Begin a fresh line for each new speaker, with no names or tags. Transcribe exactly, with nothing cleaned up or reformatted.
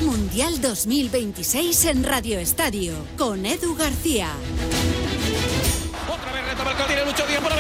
Mundial dos mil veintiséis en Radio Estadio, con Edu García.
Otra vez retoma el que tiene mucho tiempo.